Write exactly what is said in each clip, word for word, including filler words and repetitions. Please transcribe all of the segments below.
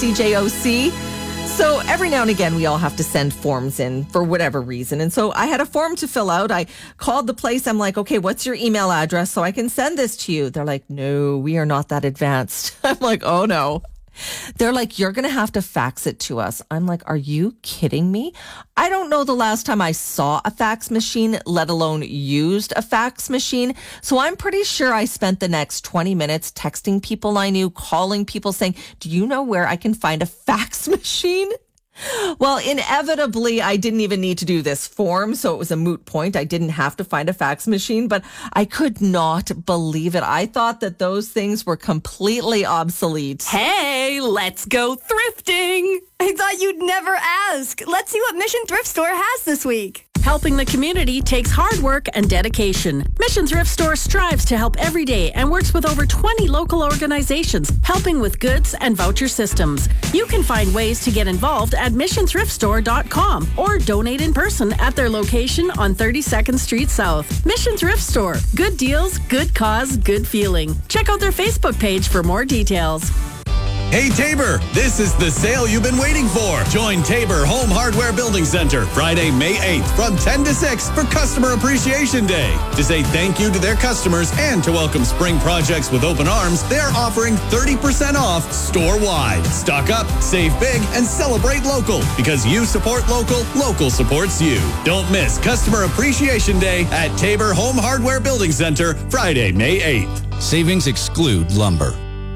C J O C. So every now and again, we all have to send forms in for whatever reason. And so I had a form to fill out. I called the place. I'm like, okay, what's your email address so I can send this to you? They're like, no, we are not that advanced. I'm like, oh no. They're like, you're going to have to fax it to us. I'm like, are you kidding me? I don't know the last time I saw a fax machine, let alone used a fax machine. So I'm pretty sure I spent the next twenty minutes texting people I knew, calling people saying, do you know where I can find a fax machine? Well, inevitably, I didn't even need to do this form, so it was a moot point. I didn't have to find a fax machine, but I could not believe it. I thought that those things were completely obsolete. Hey, let's go thrifting. I thought you'd never ask. Let's see what Mission Thrift Store has this week. Helping the community takes hard work and dedication. Mission Thrift Store strives to help every day and works with over twenty local organizations, helping with goods and voucher systems. You can find ways to get involved at mission thrift store dot com or donate in person at their location on thirty-second Street South. Mission Thrift Store. Good deals, good cause, good feeling. Check out their Facebook page for more details. Hey Tabor, this is the sale you've been waiting for. Join Tabor Home Hardware Building Center Friday, May eighth from ten to six for Customer Appreciation Day. To say thank you to their customers and to welcome spring projects with open arms, they are offering thirty percent off store-wide. Stock up, save big, and celebrate local. Because you support local, local supports you. Don't miss Customer Appreciation Day at Tabor Home Hardware Building Center Friday, May eighth. Savings exclude lumber.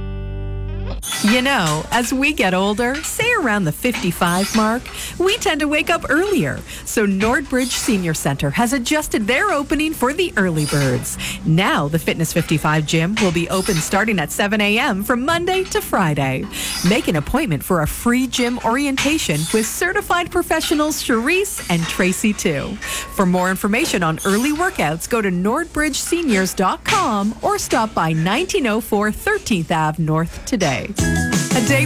You know, as we get older, say around the fifty-five mark, we tend to wake up earlier. So Nordbridge Senior Center has adjusted their opening for the early birds. Now the Fitness fifty-five gym will be open starting at seven a.m. from Monday to Friday. Make an appointment for a free gym orientation with certified professionals Charisse and Tracy too. For more information on early workouts, go to nordbridge seniors dot com or stop by nineteen oh four thirteenth Avenue North today. A day